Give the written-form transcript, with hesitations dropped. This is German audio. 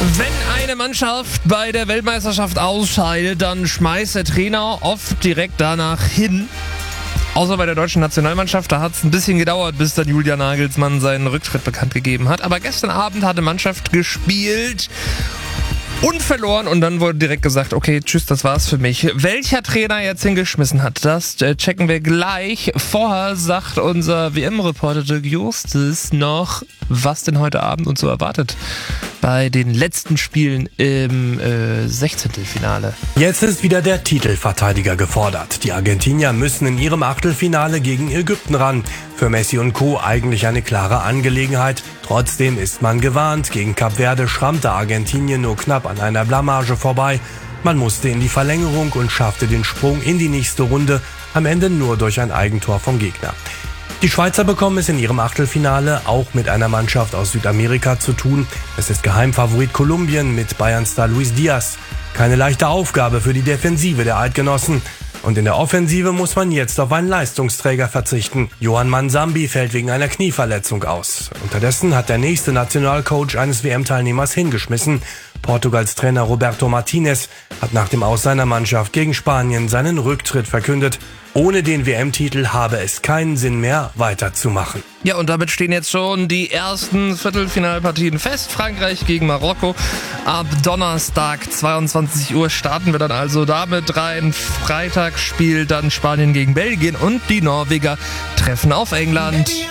Wenn eine Mannschaft bei der Weltmeisterschaft ausscheidet, dann schmeißt der Trainer oft direkt danach hin. Außer bei der deutschen Nationalmannschaft, da hat es ein bisschen gedauert, bis dann Julian Nagelsmann seinen Rücktritt bekannt gegeben hat. Aber gestern Abend hat die Mannschaft gespielt und verloren und dann wurde direkt gesagt, okay, tschüss, das war's für mich. Welcher Trainer jetzt hingeschmissen hat, das checken wir gleich. Vorher sagt unser WM-Reporter Dirk Justus noch, was denn heute Abend uns so erwartet bei den letzten Spielen im 16. Finale. Jetzt ist wieder der Titelverteidiger gefordert. Die Argentinier müssen in ihrem Achtelfinale gegen Ägypten ran. Für Messi und Co. eigentlich eine klare Angelegenheit. Trotzdem ist man gewarnt. Gegen Kap Verde schrammte Argentinien nur knapp an einer Blamage vorbei. Man musste in die Verlängerung und schaffte den Sprung in die nächste Runde, am Ende nur durch ein Eigentor vom Gegner. Die Schweizer bekommen es in ihrem Achtelfinale auch mit einer Mannschaft aus Südamerika zu tun. Es ist Geheimfavorit Kolumbien mit Bayern-Star Luis Diaz. Keine leichte Aufgabe für die Defensive der Eidgenossen. Und in der Offensive muss man jetzt auf einen Leistungsträger verzichten. Johan Mansambi fällt wegen einer Knieverletzung aus. Unterdessen hat der nächste Nationalcoach eines WM-Teilnehmers hingeschmissen. Portugals Trainer Roberto Martinez hat nach dem Aus seiner Mannschaft gegen Spanien seinen Rücktritt verkündet. Ohne den WM-Titel habe es keinen Sinn mehr, weiterzumachen. Ja, und damit stehen jetzt schon die ersten Viertelfinalpartien fest. Frankreich gegen Marokko. Ab Donnerstag 22 Uhr starten wir dann also damit rein. Freitag spielt dann Spanien gegen Belgien und die Norweger treffen auf England.